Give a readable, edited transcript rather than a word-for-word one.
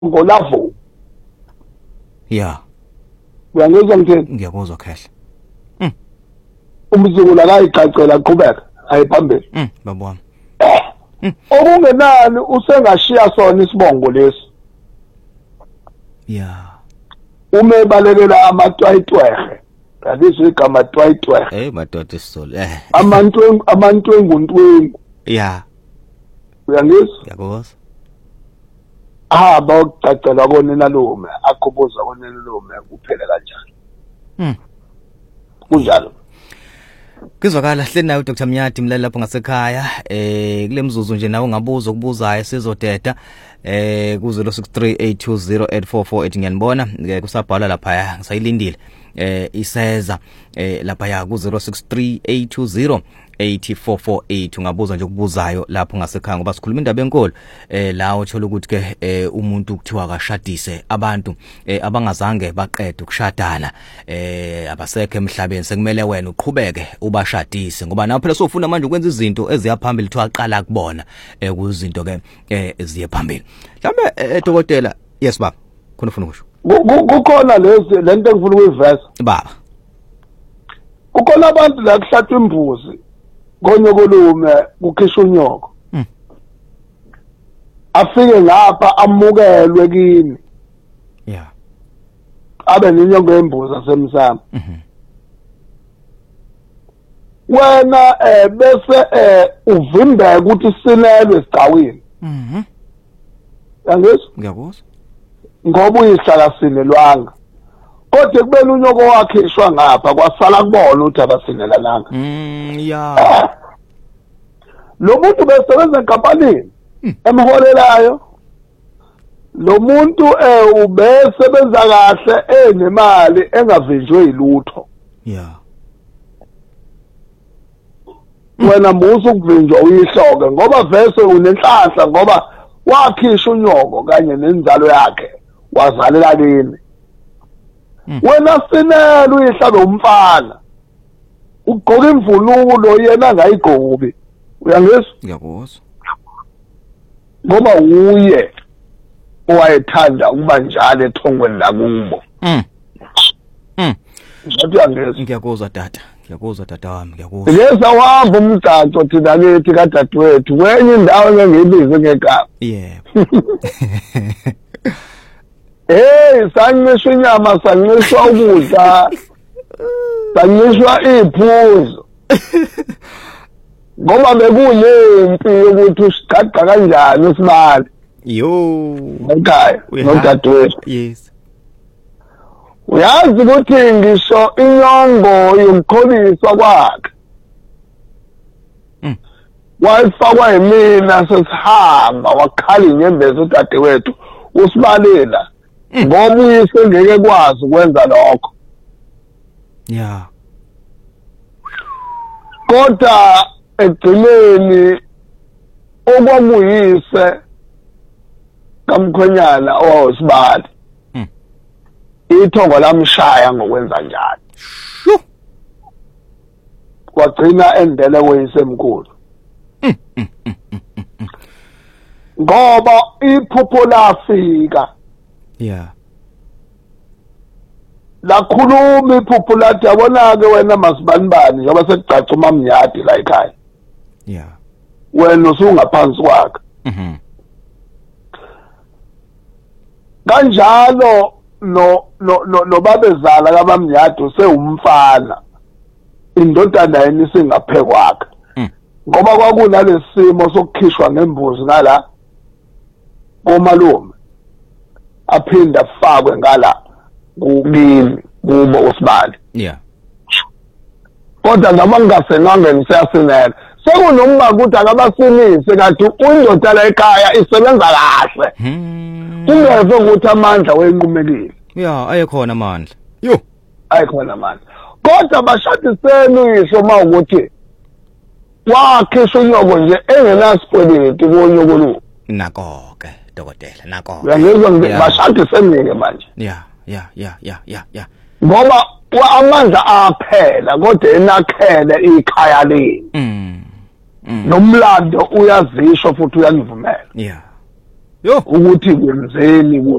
ngolavo. Yeah. Uyangizwa mtheni? Ngiyakuzwa kahle. Umzukulu akayigcacela aqhubeka ayiphambili. Baba wami. Okungenani usengashiya sona isibongo lesi. Yeah. Uma ebalekela amatwayitwehe. Yalizwe igama twayitwehe. Madoda isizolo. Amantwenguntwengu. Yeah. Uyangizwa? Ngiyakuzwa. Bawucacela konina lume, akhubuza konina lume kuphela kanjalo. Kunjalo. Kuzwakala hle nawe Dr. Mnyadi mlaleli lapho ngasekhaya kule mzuzu nje nawe ungabuza ukubuzayo sizodeda ku 0638208448 ngiyanibona kusabhala lapha ngisayilindile iseza lapha ya ku 0638208448 ungabuza nje ukubuzayo lapho ngasekhaya ngoba sikhuluma indaba enkulu la uthola ukuthi ke umuntu kuthiwa akashadise abantu abangazange baqede ukushadana abasekho emhlabeni sekumele wena uqhubeke ubashadise ngoba nawe phela sofuna manje ukwenza izinto eziyaphambili kuthiwa aqala kubona kuzinto ke eziye phambili mhlambe dokotela yes baba khona ufuna ukusho kukhona lento engifuna ukuyiveza baba kukhona abantu la kuhlatshwa imbuzi konyokolume kukhishwa unyoko afike ngapha amukelwe kini yeah abe nenyongo yembuzi asemsamo wena bese uvimbeka ukuthi sinelwe esicawini yangizwa ngiyakuzwa ngoba uyihlala sinelwanga kodwa kubeni unyoko wakhishwa ngapha kwasala kubona ukuthi abasinelanga yeah lo muntu besebenza enkampanini emholelayo lo muntu ubesebenza kahle enemali engavinjwe ilutho yeah wena musu ukuvinjwa uyihloke ngoba vese unenhlahla ngoba wakhisha unyoko kanye nenzalo yakhe wazalela kini wena sinelo uyihlabe umfana ugqoka imvunulo yena angayigqoki uyangizwa ngiyakuzwa ngoba uye owayethanda ukuba njalo ethongweni lakubo ngiyakuzwa tata ngiyakuzwa tata wami ngiyakuzwa leza wahamba umgcaco thina lethi kadadewethu kwenye indawo engiyibize ngegama yebo sanqishwa inyama sanqishwa ukudla sanqishwa iphuzo ngoba bekulempi yokuthi usiqaqa kanjani usibali ekhaya nodadewethu yes uyazi ukuthi ngisho inyongo yokukholiswa kwakhe wayifakwa yimina sesihamba wakhala inyembezi udadewethu usibalela ngoba uyise ngeke kwazi ukwenza lokho yeah kodwa egcineni okwakuyise kamkhonyana owasibali ithongo lamshaya ngokwenza njalo kwagcina endele weyisemkhulu ngoba iphupho lafika yeah lakhuluma iphupho lathi yabona-ke wena masibanibani njengoba sekucaca uMamnyadi la ekhaya yeah wena usungaphansi kwakhe kanjalo nobabezala kaMamnyadi usewumfana indodana yena isingaphe kwakhe ngoba kwakunalesimo sokukhishwa ngembuzi ngala komalume aphinda afakwe ngala kukini kubo usibali yeah kodwa noma kungasenange ngisasinela sekunomba ukuthi akabasinise kanti indoda la ekhaya isebenza kahle kungeve ukuthi amandla wenqumekile yeah ayekhona amandla yo ayikhona amandla kodwa bashadiseni uyisho mawukuthi wakhishwa unyoko nje engenasikweleti kunyoko lu nako ke dokotela nako uyangizwa bashadiseni-ke manje yeah ngoba amandla aphela kodwa enakhele ikhaya lini nomlando uyazisho futhi uyanivumela yeah Yo ukuthi kwenzeni